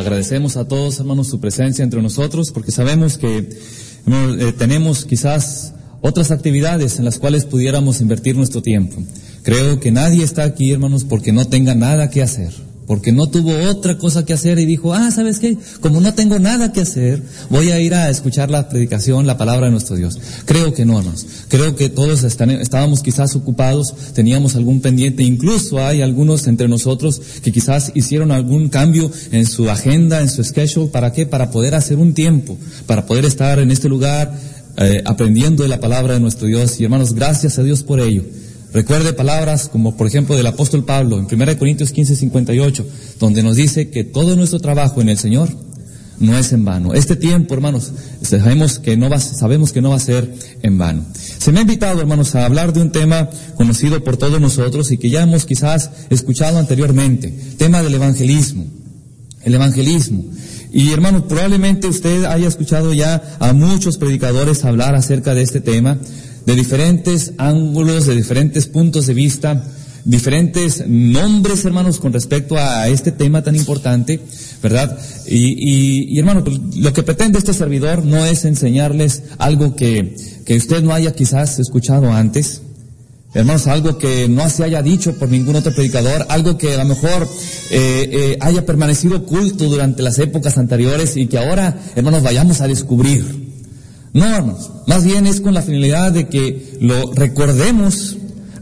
Agradecemos a todos, hermanos, su presencia entre nosotros, porque sabemos que tenemos quizás otras actividades en las cuales pudiéramos invertir nuestro tiempo. Creo que nadie está aquí, hermanos, porque no tenga nada que hacer, porque no tuvo otra cosa que hacer y dijo, ¿sabes qué? Como no tengo nada que hacer, voy a ir a escuchar la predicación, la palabra de nuestro Dios. Creo que no, hermanos. Creo que todos estábamos quizás ocupados, teníamos algún pendiente, incluso hay algunos entre nosotros que quizás hicieron algún cambio en su agenda, en su schedule. ¿Para qué? Para poder hacer un tiempo, para poder estar en este lugar, aprendiendo de la palabra de nuestro Dios. Y hermanos, gracias a Dios por ello. Recuerde palabras como por ejemplo del apóstol Pablo en 1 Corintios 15:58, donde nos dice que todo nuestro trabajo en el Señor no es en vano. Este tiempo, hermanos, sabemos que no va a ser en vano. Se me ha invitado, hermanos, a hablar de un tema conocido por todos nosotros y que ya hemos quizás escuchado anteriormente, tema del evangelismo. El evangelismo. Y hermanos, probablemente usted haya escuchado ya a muchos predicadores hablar acerca de este tema, de diferentes ángulos, de diferentes puntos de vista, diferentes nombres, hermanos, con respecto a este tema tan importante, ¿verdad? Y hermanos, lo que pretende este servidor no es enseñarles algo que usted no haya quizás escuchado antes, hermanos, algo que no se haya dicho por ningún otro predicador, algo que a lo mejor haya permanecido oculto durante las épocas anteriores y que ahora, hermanos, vayamos a descubrir. No, hermanos, más bien es con la finalidad de que lo recordemos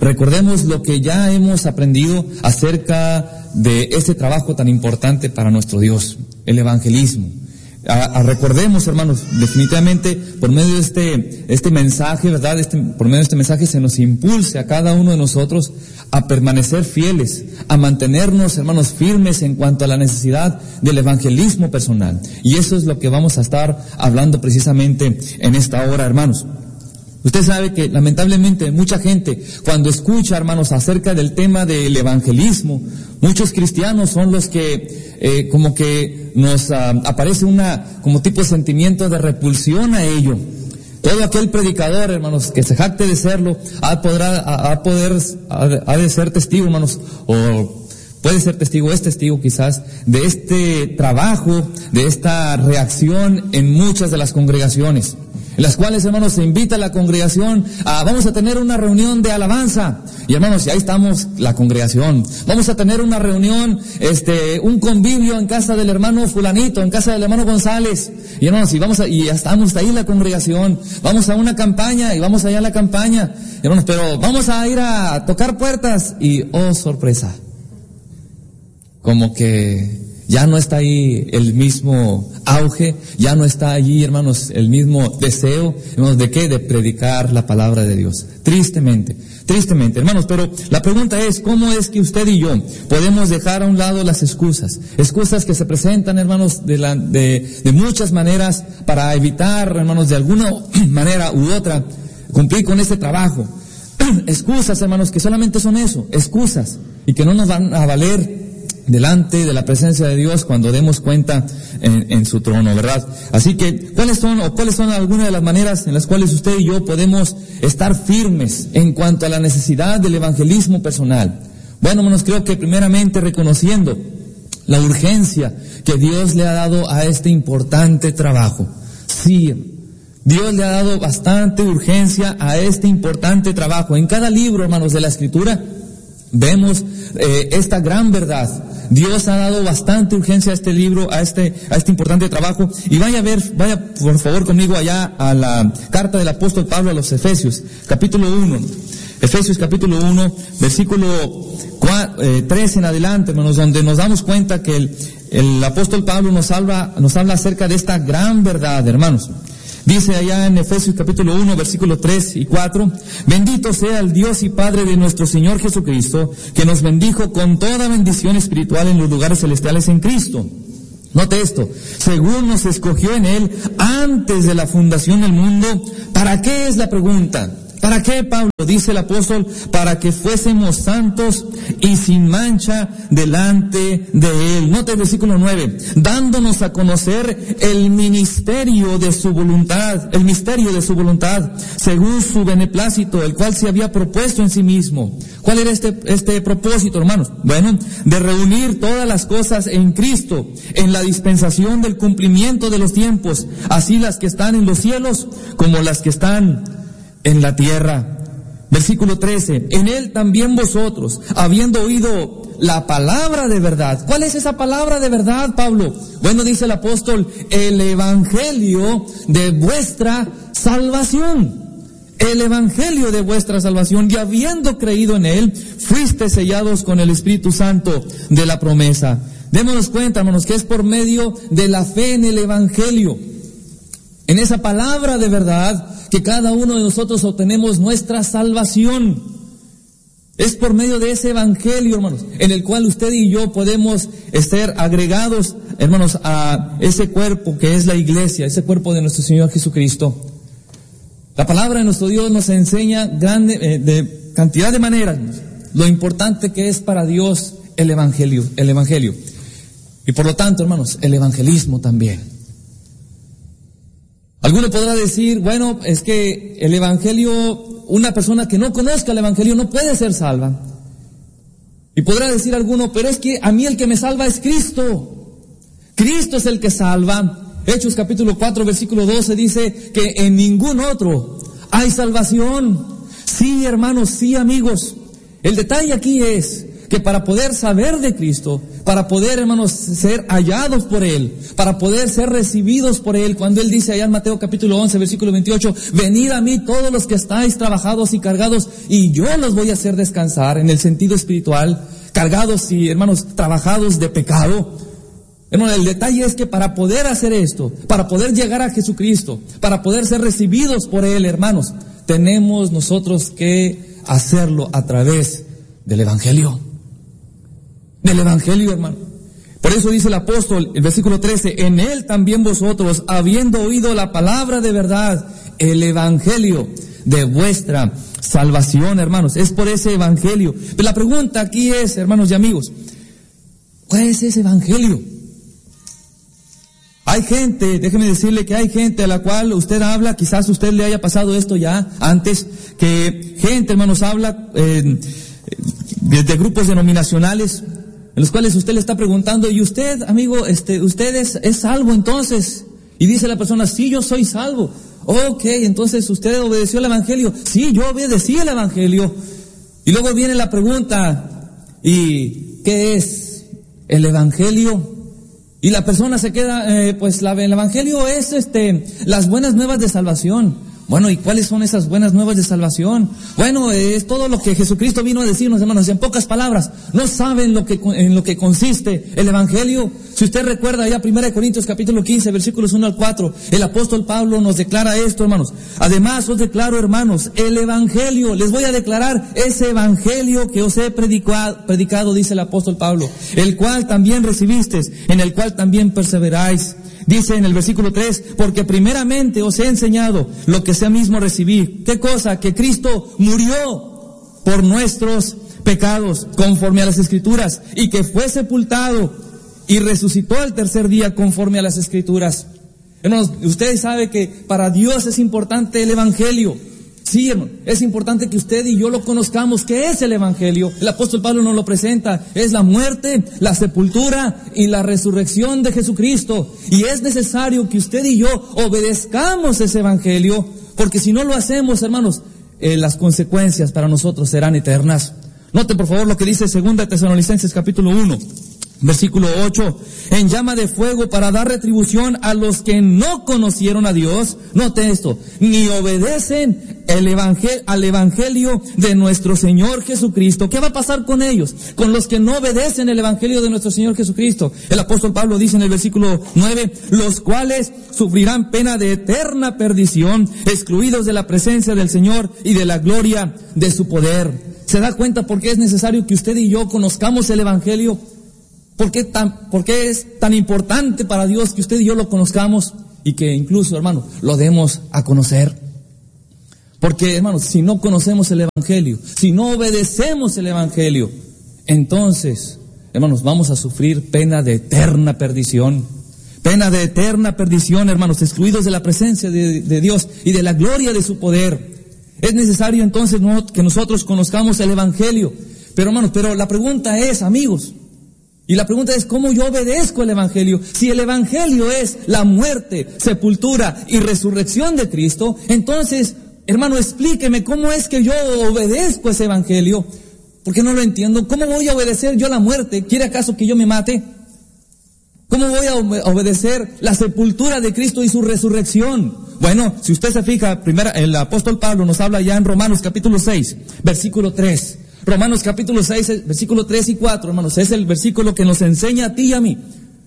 lo que ya hemos aprendido acerca de este trabajo tan importante para nuestro Dios, el evangelismo. Recordemos, hermanos, definitivamente por medio de este mensaje, ¿verdad? Por medio de este mensaje se nos impulse a cada uno de nosotros a permanecer fieles, a mantenernos, hermanos, firmes en cuanto a la necesidad del evangelismo personal. Y eso es lo que vamos a estar hablando precisamente en esta hora, hermanos. Usted sabe que lamentablemente mucha gente cuando escucha, hermanos, acerca del tema del evangelismo, muchos cristianos son los que como que nos aparece como tipo de sentimiento de repulsión a ello. Todo aquel predicador, hermanos, que se jacte de serlo, ha de ser testigo, hermanos, o puede ser testigo, es testigo quizás, de este trabajo, de esta reacción en muchas de las congregaciones, en las cuales, hermanos, se invita a la congregación vamos a tener una reunión de alabanza. Y hermanos, ya estamos la congregación. Vamos a tener una reunión, un convivio en casa del hermano fulanito, en casa del hermano González. Y hermanos, y ya estamos ahí la congregación. Vamos a una campaña y vamos allá a la campaña. Hermanos, pero vamos a ir a tocar puertas y, oh, sorpresa. Como que ya no está ahí el mismo auge, ya no está allí, hermanos, el mismo deseo, hermanos, ¿de qué? De predicar la palabra de Dios. Tristemente, hermanos, pero la pregunta es, ¿cómo es que usted y yo podemos dejar a un lado las excusas que se presentan, hermanos, de muchas maneras para evitar, hermanos, de alguna manera u otra, cumplir con este trabajo? Excusas, hermanos, que solamente son eso, excusas, y que no nos van a valer delante de la presencia de Dios cuando demos cuenta en su trono, ¿verdad? Así que, ¿cuáles son algunas de las maneras en las cuales usted y yo podemos estar firmes en cuanto a la necesidad del evangelismo personal? Bueno, hermanos, creo que primeramente reconociendo la urgencia que Dios le ha dado a este importante trabajo. Sí, Dios le ha dado bastante urgencia a este importante trabajo. En cada libro, hermanos, de la Escritura vemos esta gran verdad. Dios ha dado bastante urgencia a este libro, a este importante trabajo. Y vaya por favor conmigo allá a la carta del apóstol Pablo a los Efesios, capítulo 1. Efesios capítulo 1, versículo 3 en adelante, hermanos, donde nos damos cuenta que el apóstol Pablo nos habla acerca de esta gran verdad, hermanos. Dice allá en Efesios capítulo 1, versículos 3 y 4, bendito sea el Dios y Padre de nuestro Señor Jesucristo, que nos bendijo con toda bendición espiritual en los lugares celestiales en Cristo. Note esto, según nos escogió en Él antes de la fundación del mundo. ¿Para qué es la pregunta? ¿Para qué, Pablo? Dice el apóstol, para que fuésemos santos y sin mancha delante de Él. Nota el versículo 9, dándonos a conocer el misterio de su voluntad, según su beneplácito, el cual se había propuesto en sí mismo. ¿Cuál era este propósito, hermanos? Bueno, de reunir todas las cosas en Cristo, en la dispensación del cumplimiento de los tiempos, así las que están en los cielos como las que están en la tierra. Versículo 13, en Él también vosotros, habiendo oído la palabra de verdad. ¿Cuál es esa palabra de verdad, Pablo? Bueno, dice el apóstol, el evangelio de vuestra salvación. El evangelio de vuestra salvación, y habiendo creído en Él, fuiste sellados con el Espíritu Santo de la promesa. Démonos cuenta, hermanos, que es por medio de la fe en el evangelio, en esa palabra de verdad, que cada uno de nosotros obtenemos nuestra salvación. Es por medio de ese evangelio, hermanos, en el cual usted y yo podemos ser agregados, hermanos, a ese cuerpo que es la iglesia, ese cuerpo de nuestro Señor Jesucristo. La palabra de nuestro Dios nos enseña de cantidad de maneras lo importante que es para Dios el evangelio. Y por lo tanto, hermanos, el evangelismo también. Alguno podrá decir, bueno, es que el evangelio, una persona que no conozca el evangelio no puede ser salva. Y podrá decir alguno, pero es que a mí el que me salva es Cristo. Cristo es el que salva. Hechos capítulo 4, versículo 12 dice que en ningún otro hay salvación. Sí, hermanos, sí, amigos. El detalle aquí es que para poder saber de Cristo, para poder, hermanos, ser hallados por Él, para poder ser recibidos por Él, cuando Él dice allá en Mateo capítulo 11, versículo 28, venid a mí todos los que estáis trabajados y cargados, y yo los voy a hacer descansar, en el sentido espiritual, cargados y, hermanos, trabajados de pecado. Hermanos, el detalle es que para poder hacer esto, para poder llegar a Jesucristo, para poder ser recibidos por Él, hermanos, tenemos nosotros que hacerlo a través del evangelio. Del evangelio, hermano. Por eso dice el apóstol, el versículo 13, en Él también vosotros, habiendo oído la palabra de verdad, el evangelio de vuestra salvación, hermanos. Es por ese evangelio. Pero la pregunta aquí es, hermanos y amigos, ¿cuál es ese evangelio? Hay gente, déjeme decirle que hay gente a la cual usted habla, quizás a usted le haya pasado esto ya antes, que gente, hermanos, habla de grupos denominacionales, en los cuales usted le está preguntando, ¿y usted, amigo, usted es salvo entonces? Y dice la persona, sí, yo soy salvo. Ok, entonces usted obedeció el evangelio. Sí, yo obedecí el evangelio. Y luego viene la pregunta, ¿y qué es el evangelio? Y la persona se queda, el evangelio es las buenas nuevas de salvación. Bueno, ¿y cuáles son esas buenas nuevas de salvación? Bueno, es todo lo que Jesucristo vino a decirnos, hermanos, en pocas palabras. No saben en lo que consiste el evangelio. Si usted recuerda ya 1 Corintios capítulo 15, versículos 1 al 4, el apóstol Pablo nos declara esto, hermanos. Además os declaro, hermanos, el evangelio. Les voy a declarar ese evangelio que os he predicado, dice el apóstol Pablo, el cual también recibisteis, en el cual también perseveráis. Dice en el versículo 3, porque primeramente os he enseñado lo que sea mismo recibí. ¿Qué cosa? Que Cristo murió por nuestros pecados, conforme a las Escrituras, y que fue sepultado y resucitó al tercer día, conforme a las Escrituras. Hermanos, ustedes saben que para Dios es importante el evangelio. Sí, hermano, es importante que usted y yo lo conozcamos. ¿Qué es el evangelio? El apóstol Pablo nos lo presenta. Es la muerte, la sepultura y la resurrección de Jesucristo. Y es necesario que usted y yo obedezcamos ese evangelio, porque si no lo hacemos, hermanos, las consecuencias para nosotros serán eternas. Note por favor lo que dice 2 Tesalonicenses capítulo 1. Versículo 8, en llama de fuego para dar retribución a los que no conocieron a Dios. Note esto, ni obedecen al evangelio de nuestro Señor Jesucristo. ¿Qué va a pasar con ellos? Con los que no obedecen el evangelio de nuestro Señor Jesucristo. El apóstol Pablo dice en el versículo 9, los cuales sufrirán pena de eterna perdición, excluidos de la presencia del Señor y de la gloria de su poder. ¿Se da cuenta por qué es necesario que usted y yo conozcamos el evangelio? ¿Por qué es tan importante para Dios que usted y yo lo conozcamos y que incluso, hermano, lo demos a conocer? Porque, hermanos, si no conocemos el Evangelio, si no obedecemos el Evangelio, entonces, hermanos, vamos a sufrir pena de eterna perdición. Pena de eterna perdición, hermanos, excluidos de la presencia de Dios y de la gloria de su poder. Es necesario entonces que nosotros conozcamos el Evangelio. Pero, hermanos, la pregunta es, amigos, y la pregunta es, ¿cómo yo obedezco el Evangelio? Si el Evangelio es la muerte, sepultura y resurrección de Cristo, entonces, hermano, explíqueme cómo es que yo obedezco ese Evangelio. Porque no lo entiendo. ¿Cómo voy a obedecer yo la muerte? ¿Quiere acaso que yo me mate? ¿Cómo voy a obedecer la sepultura de Cristo y su resurrección? Bueno, si usted se fija, el apóstol Pablo nos habla ya en Romanos capítulo 6, versículo 3. Romanos capítulo 6, versículo 3 y 4, hermanos, es el versículo que nos enseña a ti y a mí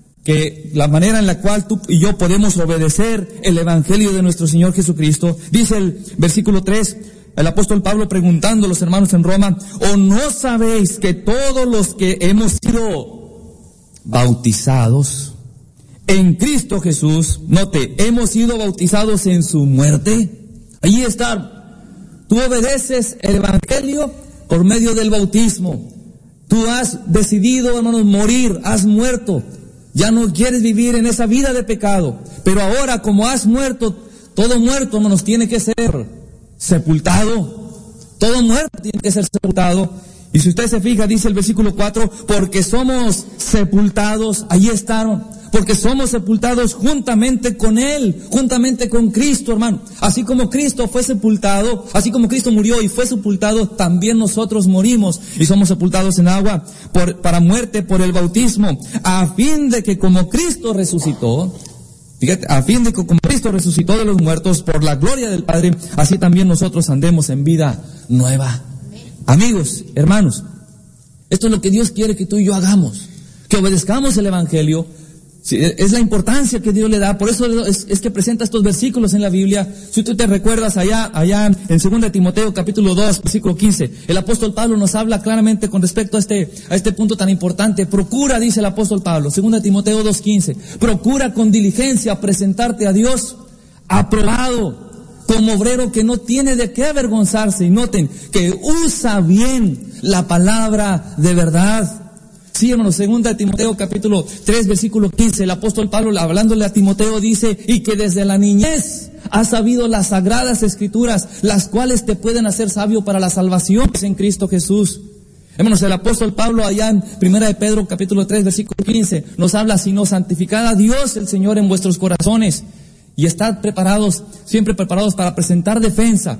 que la manera en la cual tú y yo podemos obedecer el Evangelio de nuestro Señor Jesucristo. Dice el versículo 3, el apóstol Pablo preguntando a los hermanos en Roma, ¿o no sabéis que todos los que hemos sido bautizados en Cristo Jesús, note, hemos sido bautizados en su muerte? Allí está. Tú obedeces el Evangelio por medio del bautismo. Tú has decidido, hermanos, morir, has muerto. Ya no quieres vivir en esa vida de pecado. Pero ahora, como has muerto, todo muerto, hermanos, tiene que ser sepultado. Todo muerto tiene que ser sepultado. Y si usted se fija, dice el versículo 4, porque somos sepultados, allí están, porque somos sepultados juntamente con Él, juntamente con Cristo, hermano. Así como Cristo fue sepultado, así como Cristo murió y fue sepultado, también nosotros morimos y somos sepultados en agua para muerte por el bautismo, a fin de que como Cristo resucitó, fíjate, a fin de que como Cristo resucitó de los muertos por la gloria del Padre, así también nosotros andemos en vida nueva. Amigos, hermanos, esto es lo que Dios quiere que tú y yo hagamos, que obedezcamos el Evangelio. Sí, es la importancia que Dios le da, por eso es que presenta estos versículos en la Biblia. Si tú te recuerdas allá en 2 Timoteo capítulo 2, versículo 15, el apóstol Pablo nos habla claramente con respecto a este punto tan importante. Procura, dice el apóstol Pablo, 2 Timoteo 2:15, procura con diligencia presentarte a Dios aprobado, como obrero que no tiene de qué avergonzarse. Y noten que usa bien la palabra de verdad. Sí, hermanos, 2 Timoteo capítulo 3, versículo 15, el apóstol Pablo, hablándole a Timoteo, dice, y que desde la niñez has sabido las sagradas escrituras, las cuales te pueden hacer sabio para la salvación que es en Cristo Jesús. Hermanos, el apóstol Pablo allá en 1 de Pedro capítulo 3, versículo 15, nos habla, sino santificad a Dios el Señor en vuestros corazones, y estad preparados, siempre preparados para presentar defensa,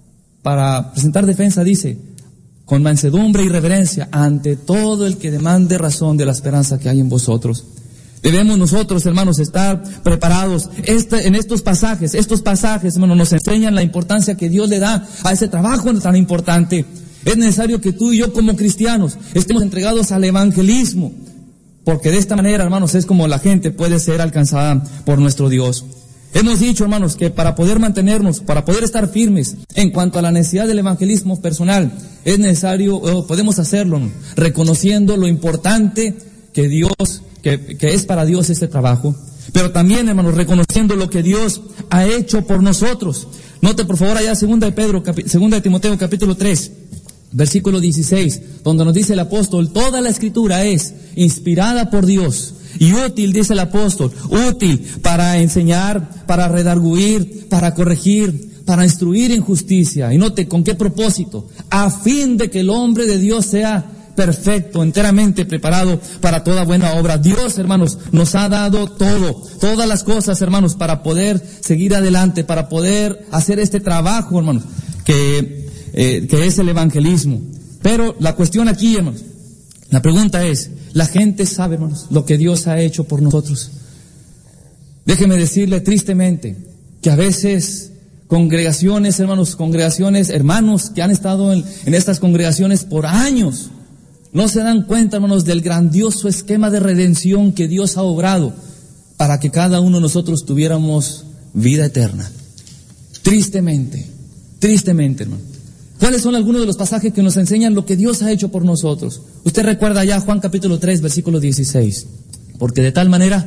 dice, con mansedumbre y reverencia ante todo el que demande razón de la esperanza que hay en vosotros. Debemos nosotros, hermanos, estar preparados. En estos pasajes, hermanos, nos enseñan la importancia que Dios le da a ese trabajo tan importante. Es necesario que tú y yo como cristianos estemos entregados al evangelismo, porque de esta manera, hermanos, es como la gente puede ser alcanzada por nuestro Dios. Hemos dicho, hermanos, que para poder mantenernos, para poder estar firmes en cuanto a la necesidad del evangelismo personal, es necesario, podemos hacerlo, ¿no?, reconociendo lo importante que es para Dios este trabajo, pero también, hermanos, reconociendo lo que Dios ha hecho por nosotros. Note, por favor, allá 2 de Timoteo capítulo 3, versículo 16, donde nos dice el apóstol, toda la escritura es inspirada por Dios y útil, dice el apóstol, útil para enseñar, para redarguir, para corregir, para instruir en justicia. Y note, ¿con qué propósito? A fin de que el hombre de Dios sea perfecto, enteramente preparado para toda buena obra. Dios, hermanos, nos ha dado todas las cosas, hermanos, para poder seguir adelante, para poder hacer este trabajo, hermanos, que es el evangelismo. Pero la cuestión aquí, hermanos, la pregunta es, la gente sabe, hermanos, lo que Dios ha hecho por nosotros. Déjeme decirle tristemente que a veces congregaciones, hermanos que han estado en estas congregaciones por años, no se dan cuenta, hermanos, del grandioso esquema de redención que Dios ha obrado para que cada uno de nosotros tuviéramos vida eterna. Tristemente, hermano. ¿Cuáles son algunos de los pasajes que nos enseñan lo que Dios ha hecho por nosotros? Usted recuerda ya Juan capítulo 3, versículo 16. Porque de tal manera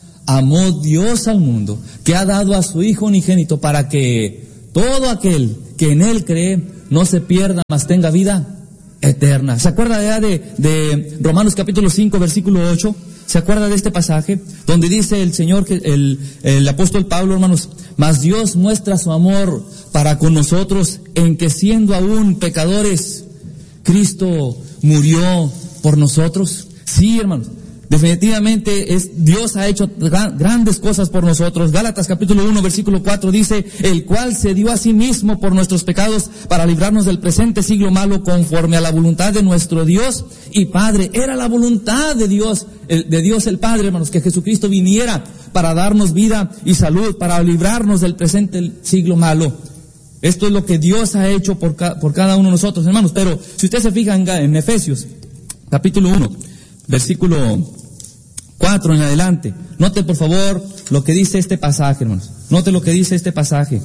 amó Dios al mundo, que ha dado a su Hijo unigénito, para que todo aquel que en Él cree no se pierda, mas tenga vida eterna. ¿Se acuerda ya de Romanos capítulo 5, versículo 8? ¿Se acuerda de este pasaje? Donde dice el Señor, el apóstol Pablo, hermanos, mas Dios muestra su amor para con nosotros en que siendo aún pecadores, Cristo murió por nosotros. Sí, hermanos. Definitivamente Dios ha hecho grandes cosas por nosotros. Gálatas capítulo 1 versículo 4 dice, el cual se dio a sí mismo por nuestros pecados para librarnos del presente siglo malo conforme a la voluntad de nuestro Dios y Padre. Era la voluntad de Dios el Padre, hermanos, que Jesucristo viniera para darnos vida y salud, para librarnos del presente siglo malo. Esto es lo que Dios ha hecho por cada uno de nosotros, hermanos. Pero si usted se fija en Efesios capítulo 1, versículo 4 en adelante. Note por favor lo que dice este pasaje, hermanos. Note lo que dice este pasaje.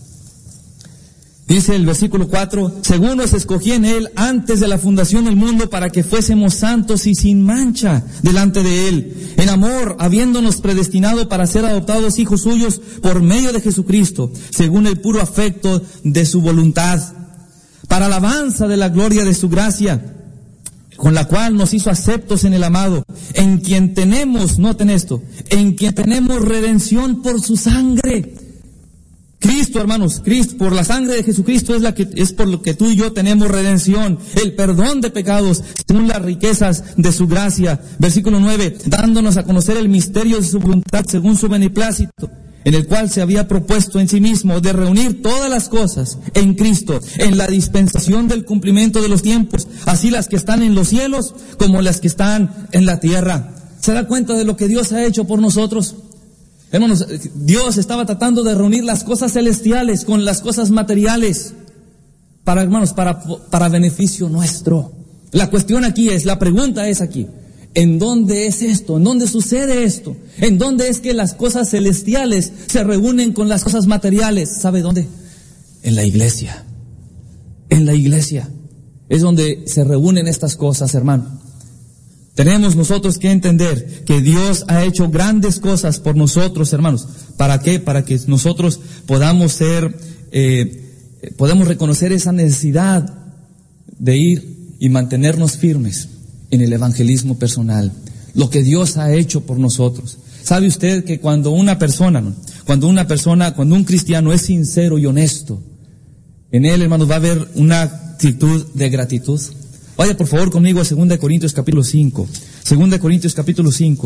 Dice el versículo 4, según nos escogí en Él antes de la fundación del mundo para que fuésemos santos y sin mancha delante de Él, en amor, habiéndonos predestinado para ser adoptados hijos suyos por medio de Jesucristo, según el puro afecto de su voluntad, para alabanza de la gloria de su gracia, con la cual nos hizo aceptos en el amado, en quien tenemos, noten esto, en quien tenemos redención por su sangre. Cristo, hermanos, Cristo, por la sangre de Jesucristo es por lo que tú y yo tenemos redención, el perdón de pecados, según las riquezas de su gracia. Versículo 9, dándonos a conocer el misterio de su voluntad, según su beneplácito, en el cual se había propuesto en sí mismo de reunir todas las cosas en Cristo, en la dispensación del cumplimiento de los tiempos, así las que están en los cielos como las que están en la tierra. ¿Se da cuenta de lo que Dios ha hecho por nosotros? Hermanos, Dios estaba tratando de reunir las cosas celestiales con las cosas materiales, para beneficio nuestro. La cuestión aquí la pregunta es aquí, ¿en dónde es esto? ¿En dónde sucede esto? ¿En dónde es que las cosas celestiales se reúnen con las cosas materiales? ¿Sabe dónde? En la iglesia. En la iglesia es donde se reúnen estas cosas, hermano. Tenemos nosotros que entender que Dios ha hecho grandes cosas por nosotros, hermanos. ¿Para qué? Para que nosotros podamos podemos reconocer esa necesidad de ir y mantenernos firmes en el evangelismo personal, lo que Dios ha hecho por nosotros. ¿Sabe usted que cuando un cristiano es sincero y honesto, en él, hermanos, va a haber una actitud de gratitud? Vaya por favor conmigo a 2 Corintios capítulo 5. 2 Corintios capítulo 5,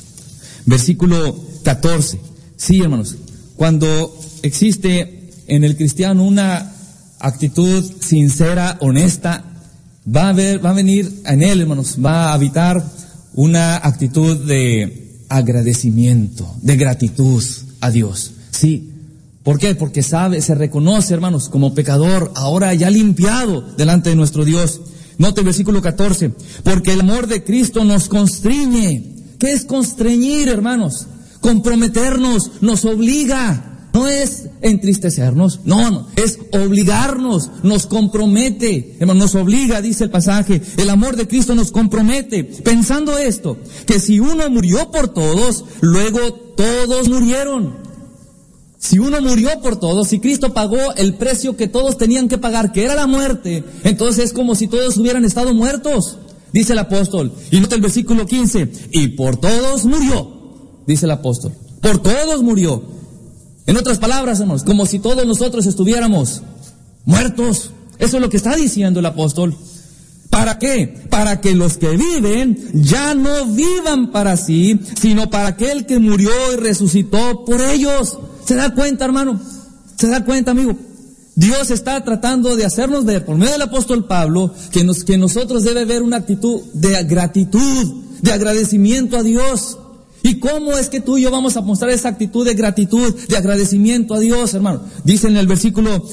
versículo 14. Sí, hermanos, cuando existe en el cristiano una actitud sincera, honesta, va a venir en él, hermanos, va a habitar una actitud de agradecimiento, de gratitud a Dios. Sí. ¿Por qué? Porque se reconoce, hermanos, como pecador, ahora ya limpiado delante de nuestro Dios. Note el versículo 14, porque el amor de Cristo nos constriñe. ¿Qué es constreñir, hermanos? Comprometernos, nos obliga. No es entristecernos, no, es obligarnos, nos compromete, hermano, nos obliga, dice el pasaje, el amor de Cristo nos compromete, pensando esto, que si uno murió por todos, luego todos murieron. Si uno murió por todos, si Cristo pagó el precio que todos tenían que pagar, que era la muerte, entonces es como si todos hubieran estado muertos, dice el apóstol. Y nota el versículo 15, y por todos murió, dice el apóstol, por todos murió. En otras palabras, hermanos, como si todos nosotros estuviéramos muertos. Eso es lo que está diciendo el apóstol. ¿Para qué? Para que los que viven ya no vivan para sí, sino para aquel que murió y resucitó por ellos. ¿Se da cuenta, hermano? ¿Se da cuenta, amigo? Dios está tratando de hacernos ver, por medio del apóstol Pablo, que nosotros debe haber una actitud de gratitud, de agradecimiento a Dios. ¿Y cómo es que tú y yo vamos a mostrar esa actitud de gratitud, de agradecimiento a Dios, hermano? Dice en el versículo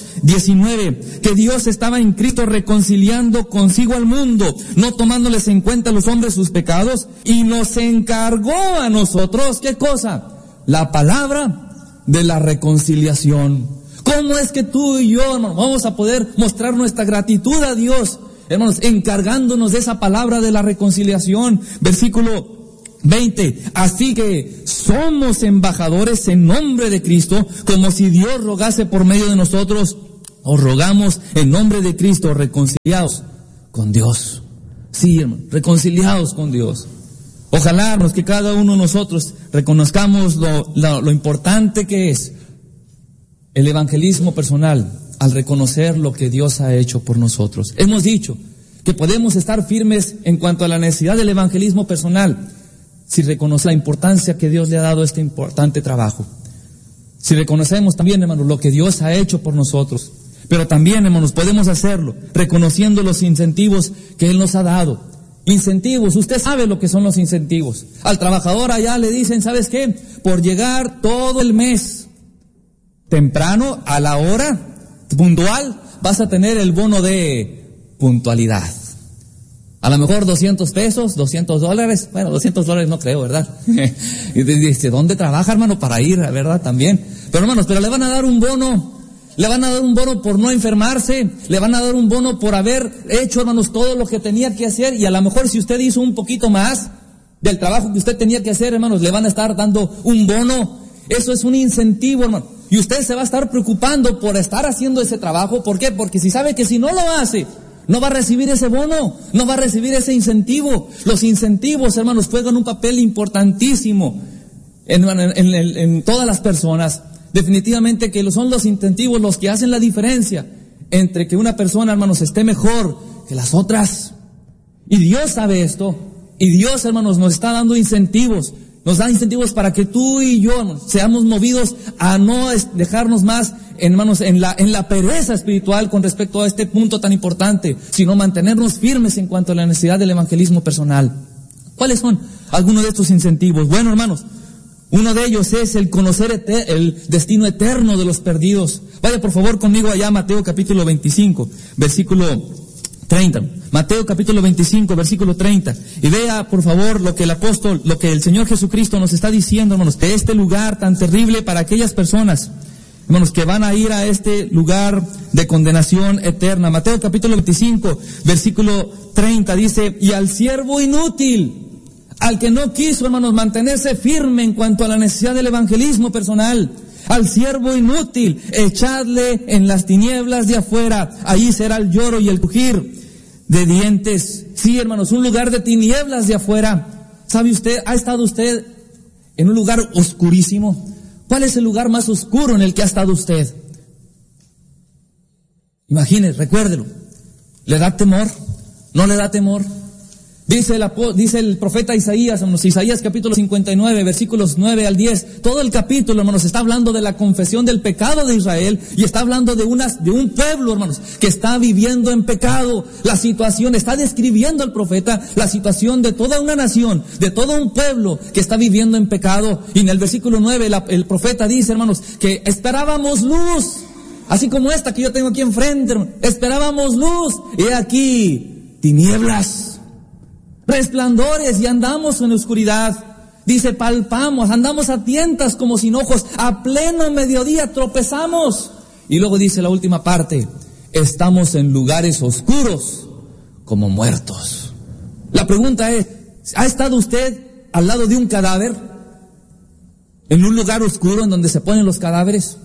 19, que Dios estaba en Cristo reconciliando consigo al mundo, no tomándoles en cuenta a los hombres sus pecados, y nos encargó a nosotros, ¿qué cosa? La palabra de la reconciliación. ¿Cómo es que tú y yo, hermano, vamos a poder mostrar nuestra gratitud a Dios, hermanos, encargándonos de esa palabra de la reconciliación? Versículo 20, así que somos embajadores en nombre de Cristo, como si Dios rogase por medio de nosotros. Os rogamos en nombre de Cristo, reconciliados con Dios. Sí, hermano, reconciliados con Dios. Ojalá, hermanos, que cada uno de nosotros reconozcamos lo importante que es el evangelismo personal al reconocer lo que Dios ha hecho por nosotros. Hemos dicho que podemos estar firmes en cuanto a la necesidad del evangelismo personal si reconocemos la importancia que Dios le ha dado a este importante trabajo. Si reconocemos también, hermanos, lo que Dios ha hecho por nosotros. Pero también, hermanos, podemos hacerlo reconociendo los incentivos que Él nos ha dado. Incentivos, usted sabe lo que son los incentivos. Al trabajador allá le dicen, ¿sabes qué? Por llegar todo el mes temprano, a la hora, puntual, vas a tener el bono de puntualidad. A lo mejor 200 pesos, $200. Bueno, $200 no creo, ¿verdad? Y dice, ¿dónde trabaja, hermano? Para ir, ¿verdad? También. Pero hermanos, pero le van a dar un bono. Le van a dar un bono por no enfermarse, le van a dar un bono por haber hecho, hermanos, todo lo que tenía que hacer, y a lo mejor si usted hizo un poquito más del trabajo que usted tenía que hacer, hermanos, le van a estar dando un bono. Eso es un incentivo, hermano. Y usted se va a estar preocupando por estar haciendo ese trabajo. ¿Por qué? Porque si sabe que si no lo hace, no va a recibir ese bono, no va a recibir ese incentivo. Los incentivos, hermanos, juegan un papel importantísimo en todas las personas. Definitivamente que son los incentivos los que hacen la diferencia entre que una persona, hermanos, esté mejor que las otras. Y Dios sabe esto. Y Dios, hermanos, nos está dando incentivos. Nos da incentivos para que tú y yo, hermanos, seamos movidos a no dejarnos más, hermanos, en la pereza espiritual con respecto a este punto tan importante, sino mantenernos firmes en cuanto a la necesidad del evangelismo personal. ¿Cuáles son algunos de estos incentivos? Bueno, hermanos, uno de ellos es el conocer el destino eterno de los perdidos. Vaya por favor conmigo allá a Mateo capítulo 25, versículo 30. Mateo capítulo 25, versículo 30. Y vea por favor lo que el Señor Jesucristo nos está diciendo, hermanos, de este lugar tan terrible para aquellas personas, hermanos, que van a ir a este lugar de condenación eterna. Mateo capítulo 25, versículo 30 dice, y al siervo inútil, al que no quiso, hermanos, mantenerse firme en cuanto a la necesidad del evangelismo personal, al siervo inútil, echadle en las tinieblas de afuera, ahí será el lloro y el crujir de dientes. Sí, hermanos, un lugar de tinieblas de afuera. ¿Sabe usted, ha estado usted en un lugar oscurísimo? ¿Cuál es el lugar más oscuro en el que ha estado usted? Imagine, recuérdelo. ¿Le da temor? ¿No le da temor? Dice el profeta Isaías, hermanos, Isaías capítulo 59, versículos 9 al 10, todo el capítulo, hermanos, está hablando de la confesión del pecado de Israel, y está hablando de un pueblo, hermanos, que está viviendo en pecado. La situación, está describiendo el profeta la situación de toda una nación, de todo un pueblo que está viviendo en pecado. Y en el versículo 9, el profeta dice, hermanos, que esperábamos luz, así como esta que yo tengo aquí enfrente, hermanos. Esperábamos luz, y aquí tinieblas, resplandores, y andamos en oscuridad. Dice, palpamos, andamos a tientas como sin ojos, a pleno mediodía tropezamos. Y luego dice la última parte, estamos en lugares oscuros como muertos. La pregunta es, ¿ha estado usted al lado de un cadáver? ¿En un lugar oscuro en donde se ponen los cadáveres?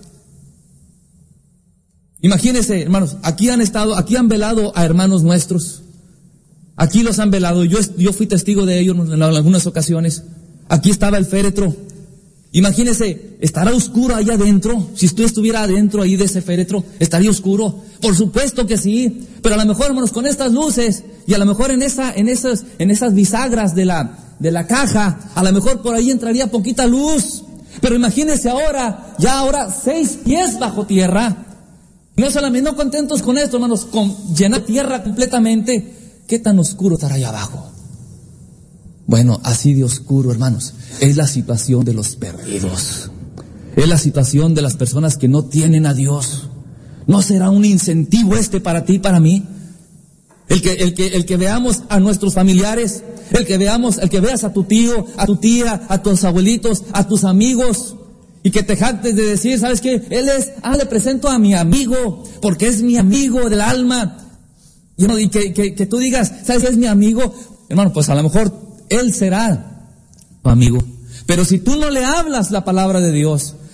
Imagínense, hermanos, aquí han velado a hermanos nuestros. Aquí los han velado, yo fui testigo de ellos en algunas ocasiones. Aquí estaba el féretro. Imagínese, ¿estará oscuro ahí adentro? Si usted estuviera adentro ahí de ese féretro, ¿estaría oscuro? Por supuesto que sí, pero a lo mejor, hermanos, con estas luces, y a lo mejor en esas bisagras de la caja, a lo mejor por ahí entraría poquita luz. Pero imagínese ahora 6 pies bajo tierra. No solamente, no contentos con esto, hermanos, con llenar tierra completamente. ¿Qué tan oscuro estará allá abajo? Bueno, así de oscuro, hermanos, es la situación de los perdidos. Es la situación de las personas que no tienen a Dios. ¿No será un incentivo para ti y para mí? El que veamos a nuestros familiares, el que veas a tu tío, a tu tía, a tus abuelitos, a tus amigos, y que te jactes de decir, ¿sabes qué? Le presento a mi amigo, porque es mi amigo del alma. Y que tú digas, ¿sabes qué es mi amigo? Hermano, pues a lo mejor él será tu amigo. Pero si tú no le hablas la palabra de Dios,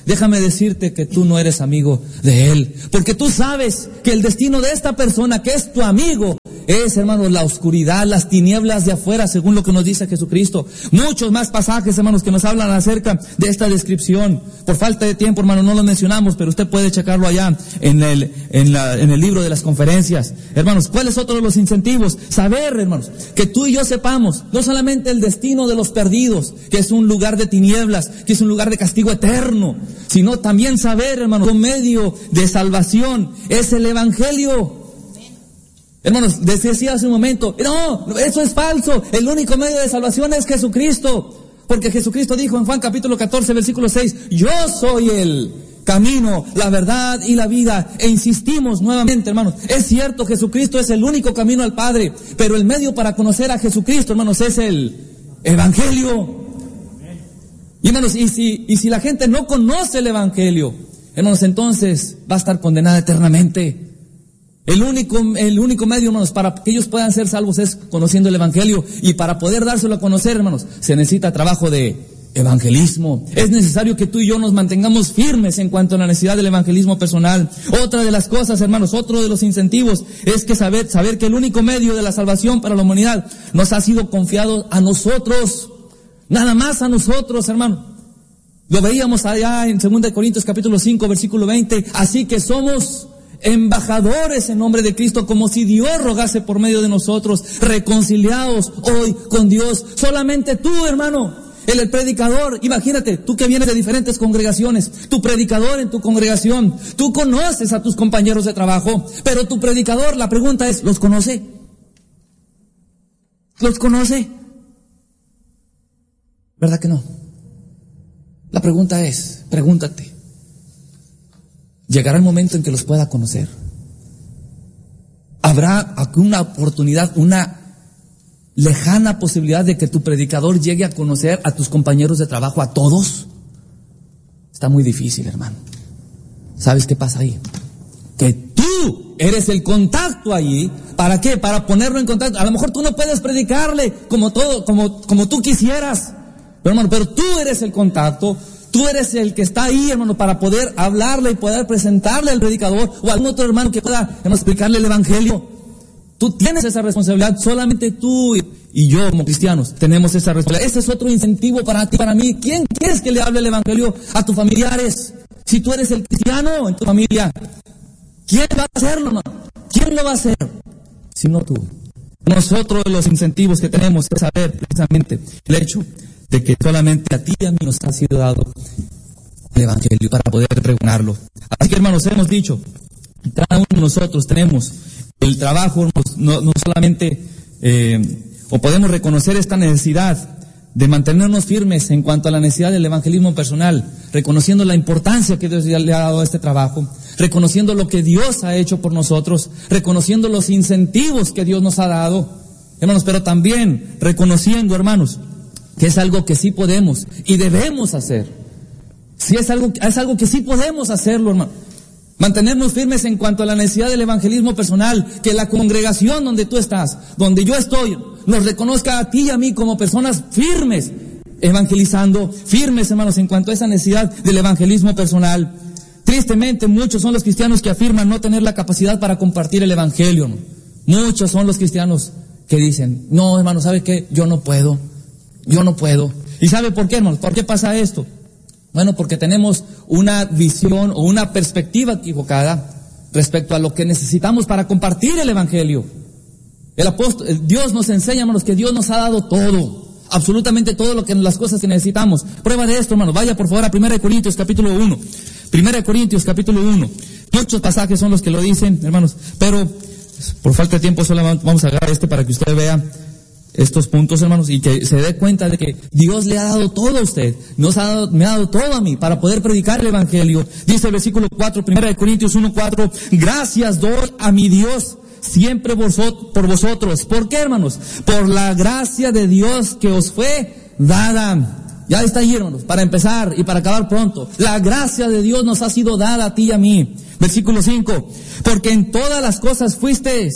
déjame decirte que tú no eres amigo de él, porque tú sabes que el destino de esta persona que es tu amigo es, hermanos, la oscuridad, las tinieblas de afuera, según lo que nos dice Jesucristo. Muchos más pasajes, hermanos, que nos hablan acerca de esta descripción. Por falta de tiempo, hermano, no lo mencionamos, pero usted puede checarlo allá en el libro de las conferencias. Hermanos, ¿cuál es otro de los incentivos? Saber, hermanos, que tú y yo sepamos no solamente el destino de los perdidos, que es un lugar de tinieblas, que es un lugar de castigo eterno, sino también saber, hermanos, que un medio de salvación es el Evangelio. Hermanos, decía hace un momento, no, eso es falso, el único medio de salvación es Jesucristo, porque Jesucristo dijo en Juan capítulo 14, versículo 6, yo soy el camino, la verdad y la vida, e insistimos nuevamente, hermanos, es cierto, Jesucristo es el único camino al Padre, pero el medio para conocer a Jesucristo, hermanos, es el Evangelio. Y hermanos, y si la gente no conoce el Evangelio, hermanos, entonces va a estar condenada eternamente. El único medio, hermanos, para que ellos puedan ser salvos es conociendo el Evangelio. Y para poder dárselo a conocer, hermanos, se necesita trabajo de evangelismo. Es necesario que tú y yo nos mantengamos firmes en cuanto a la necesidad del evangelismo personal. Otra de las cosas, hermanos, otro de los incentivos es que saber que el único medio de la salvación para la humanidad nos ha sido confiado a nosotros. Nada más a nosotros, hermano. Lo veíamos allá en 2 Corintios capítulo 5, versículo 20. Así que somos embajadores en nombre de Cristo, como si Dios rogase por medio de nosotros, reconciliados hoy con Dios. Solamente tú, hermano, el predicador, imagínate, tú que vienes de diferentes congregaciones, tu predicador en tu congregación, tú conoces a tus compañeros de trabajo, pero tu predicador, la pregunta es, ¿los conoce? ¿Los conoce? ¿Verdad que no? La pregunta es, pregúntate, ¿llegará el momento en que los pueda conocer? ¿Habrá una oportunidad, una lejana posibilidad de que tu predicador llegue a conocer a tus compañeros de trabajo, a todos? Está muy difícil, hermano. ¿Sabes qué pasa ahí? Que tú eres el contacto allí. ¿Para qué? Para ponerlo en contacto. A lo mejor tú no puedes predicarle como tú quisieras, pero tú eres el contacto. Tú eres el que está ahí, hermano, para poder hablarle y poder presentarle al predicador o a algún otro hermano que pueda, hermano, explicarle el Evangelio. Tú tienes esa responsabilidad, solamente tú y yo como cristianos tenemos esa responsabilidad. Ese es otro incentivo para ti, para mí. ¿Quién quieres que le hable el Evangelio a tus familiares? Si tú eres el cristiano en tu familia, ¿quién va a hacerlo, hermano? ¿Quién lo va a hacer? Si no tú. Nosotros los incentivos que tenemos es saber precisamente el hecho de que solamente a ti y a mí nos ha sido dado el Evangelio para poder pregonarlo. Así que, hermanos, hemos dicho, cada uno de nosotros tenemos el trabajo, no solamente, o podemos reconocer esta necesidad de mantenernos firmes en cuanto a la necesidad del evangelismo personal, reconociendo la importancia que Dios le ha dado a este trabajo, reconociendo lo que Dios ha hecho por nosotros, reconociendo los incentivos que Dios nos ha dado, hermanos, pero también reconociendo, hermanos, que es algo que sí podemos y debemos hacer. Sí, es algo que sí podemos hacerlo, hermano. Mantenernos firmes en cuanto a la necesidad del evangelismo personal, que la congregación donde tú estás, donde yo estoy, nos reconozca a ti y a mí como personas firmes, evangelizando, firmes, hermanos, en cuanto a esa necesidad del evangelismo personal. Tristemente, muchos son los cristianos que afirman no tener la capacidad para compartir el evangelio, ¿no? Muchos son los cristianos que dicen, no, hermano, ¿sabe qué? Yo no puedo. ¿Y sabe por qué, hermanos? ¿Por qué pasa esto? Bueno, porque tenemos una visión o una perspectiva equivocada respecto a lo que necesitamos para compartir el evangelio. Dios nos enseña, hermanos, que Dios nos ha dado todo, absolutamente todo las cosas que necesitamos. Prueba de esto, hermanos, vaya por favor a 1 Corintios capítulo 1. 1 Corintios capítulo 1. Muchos pasajes son los que lo dicen, hermanos, pero por falta de tiempo solo vamos a agarrar para que usted vea estos puntos, hermanos, y que se dé cuenta de que Dios le ha dado todo a usted, me ha dado todo a mí para poder predicar el evangelio. Dice el versículo 4, 1 Corintios 1:4, gracias doy a mi Dios siempre por vosotros. ¿Por qué, hermanos? Por la gracia de Dios que os fue dada. Ya está ahí, hermanos, para empezar y para acabar pronto. La gracia de Dios nos ha sido dada a ti y a mí. Versículo 5, porque en todas las cosas fuisteis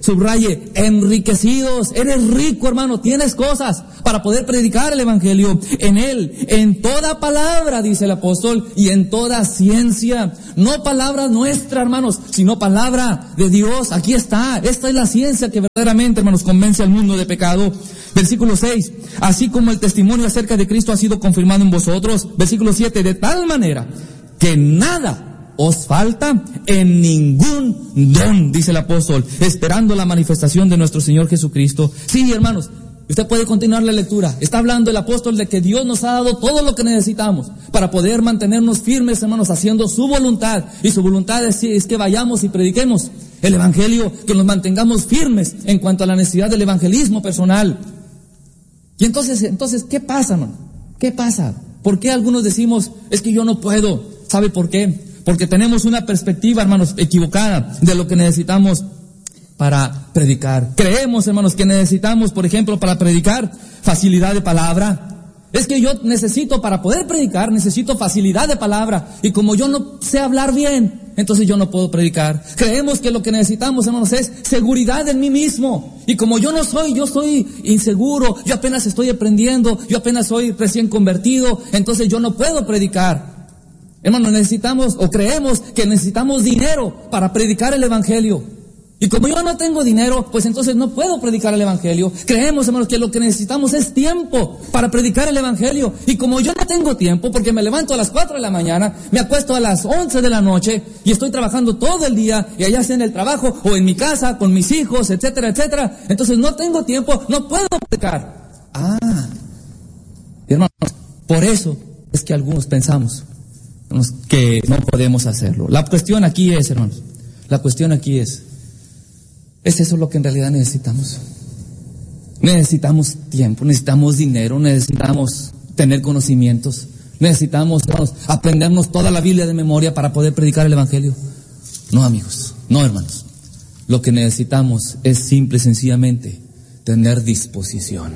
Subraye, enriquecidos. Eres rico, hermano, tienes cosas para poder predicar el evangelio. En él, en toda palabra, dice el apóstol, y en toda ciencia. No palabra nuestra, hermanos, sino palabra de Dios. Aquí está. Esta es la ciencia que verdaderamente, hermanos, convence al mundo de pecado. Versículo 6, así como el testimonio acerca de Cristo ha sido confirmado en vosotros. Versículo 7, de tal manera que nada os falta en ningún don, dice el apóstol, esperando la manifestación de nuestro Señor Jesucristo. Sí, hermanos, usted puede continuar la lectura. Está hablando el apóstol de que Dios nos ha dado todo lo que necesitamos para poder mantenernos firmes, hermanos, haciendo su voluntad. Y su voluntad es que vayamos y prediquemos el evangelio, que nos mantengamos firmes en cuanto a la necesidad del evangelismo personal. Y entonces, ¿qué pasa, hermano? ¿Qué pasa? ¿Por qué algunos decimos, es que yo no puedo? ¿Sabe por qué? Porque tenemos una perspectiva, hermanos, equivocada de lo que necesitamos para predicar. Creemos, hermanos, que necesitamos, por ejemplo, para predicar, facilidad de palabra. Es que yo necesito, para poder predicar, necesito facilidad de palabra. Y como yo no sé hablar bien, entonces yo no puedo predicar. Creemos que lo que necesitamos, hermanos, es seguridad en mí mismo. Y como yo soy inseguro, yo apenas estoy aprendiendo, yo apenas soy recién convertido, entonces yo no puedo predicar. Hermanos, necesitamos o creemos que necesitamos dinero para predicar el evangelio. Y como yo no tengo dinero, pues entonces no puedo predicar el evangelio. Creemos, hermanos, que lo que necesitamos es tiempo para predicar el evangelio. Y como yo no tengo tiempo, porque me levanto a las 4 de la mañana, me acuesto a las 11 de la noche y estoy trabajando todo el día, y allá sea en el trabajo o en mi casa con mis hijos, etcétera, etcétera. Entonces no tengo tiempo, no puedo predicar. Hermanos, por eso es que algunos pensamos que no podemos hacerlo. La cuestión aquí es, hermanos, ¿es eso lo que en realidad necesitamos? Necesitamos tiempo, necesitamos dinero, necesitamos tener conocimientos, necesitamos, hermanos, aprendernos toda la Biblia de memoria para poder predicar el evangelio. No, amigos, no, hermanos. Lo que necesitamos es simple y sencillamente tener disposición,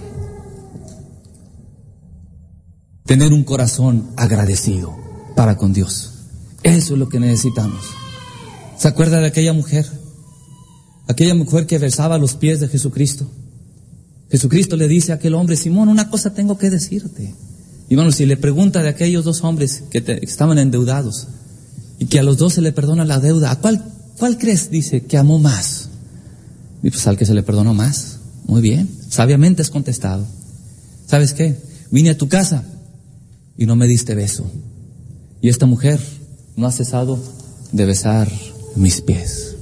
tener un corazón agradecido para con Dios. Eso es lo que necesitamos. ¿Se acuerda de aquella mujer? Aquella mujer que besaba los pies de Jesucristo. Jesucristo le dice a aquel hombre, Simón, una cosa tengo que decirte. Y bueno, si le pregunta de aquellos dos hombres que estaban endeudados y que a los dos se le perdona la deuda, ¿a cuál crees, dice, que amó más? Y pues al que se le perdonó más. Muy bien, sabiamente has contestado. ¿Sabes qué? Vine a tu casa y no me diste beso. Y esta mujer no ha cesado de besar mis pies.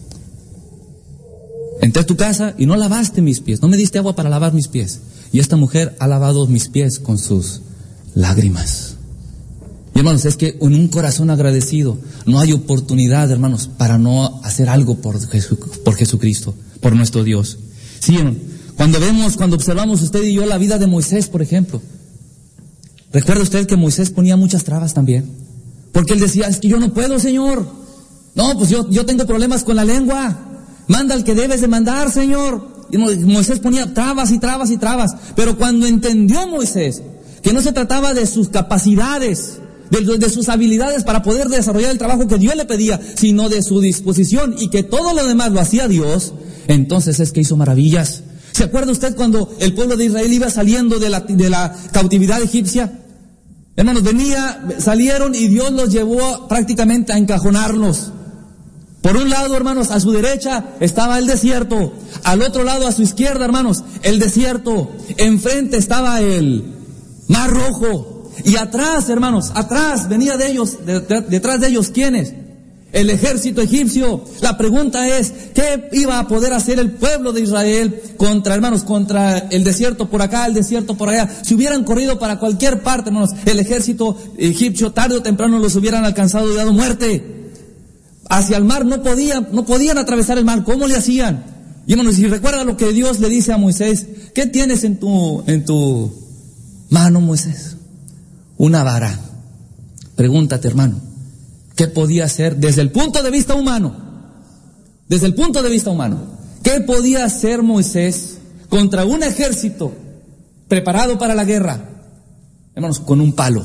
Entré a tu casa y no lavaste mis pies, no me diste agua para lavar mis pies. Y esta mujer ha lavado mis pies con sus lágrimas. Y hermanos, es que en un corazón agradecido no hay oportunidad, hermanos, para no hacer algo por Jesucristo, por nuestro Dios. Sí, hermano, cuando observamos usted y yo la vida de Moisés, por ejemplo, ¿recuerda usted que Moisés ponía muchas trabas también? Porque él decía, es que yo no puedo, Señor. No, pues yo tengo problemas con la lengua. Manda al que debes de mandar, Señor. Y Moisés ponía trabas y trabas y trabas. Pero cuando entendió Moisés que no se trataba de sus capacidades, de sus habilidades para poder desarrollar el trabajo que Dios le pedía, sino de su disposición, y que todo lo demás lo hacía Dios, entonces es que hizo maravillas. ¿Se acuerda usted cuando el pueblo de Israel iba saliendo de la cautividad egipcia? Hermanos, salieron y Dios los llevó prácticamente a encajonarlos. Por un lado, hermanos, a su derecha estaba el desierto. Al otro lado, a su izquierda, hermanos, el desierto. Enfrente estaba el Mar Rojo. Y atrás, hermanos, atrás venía de ellos, detrás de ellos, ¿quiénes? El ejército egipcio. La pregunta es, ¿qué iba a poder hacer el pueblo de Israel contra el desierto por acá, el desierto por allá? Si hubieran corrido para cualquier parte, hermanos, el ejército egipcio tarde o temprano los hubieran alcanzado y dado muerte. Hacia el mar no podían atravesar el mar. ¿Cómo le hacían? Y hermanos, si recuerda lo que Dios le dice a Moisés, ¿qué tienes en tu mano, Moisés? Una vara. Pregúntate, hermano, ¿qué podía hacer desde el punto de vista humano? Desde el punto de vista humano, ¿qué podía hacer Moisés contra un ejército preparado para la guerra? Hermanos, con un palo.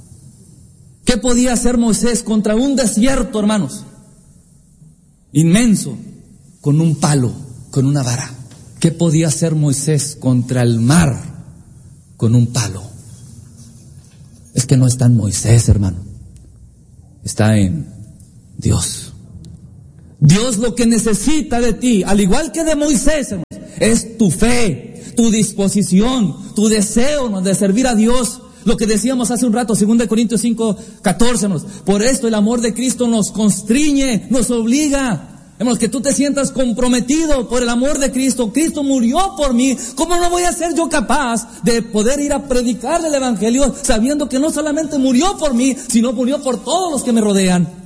¿Qué podía hacer Moisés contra un desierto, hermanos? Inmenso, con un palo, con una vara. ¿Qué podía hacer Moisés contra el mar con un palo? Es que no está en Moisés, hermano. Está en Dios. Dios lo que necesita de ti, al igual que de Moisés, hermano, es tu fe, tu disposición, tu deseo, hermano, de servir a Dios. Lo que decíamos hace un rato, 2 Corintios 5:14, hermanos. Por esto el amor de Cristo nos constriñe, nos obliga. Hermanos, que tú te sientas comprometido por el amor de Cristo. Cristo murió por mí. ¿Cómo no voy a ser yo capaz de poder ir a predicarle el evangelio sabiendo que no solamente murió por mí, sino murió por todos los que me rodean?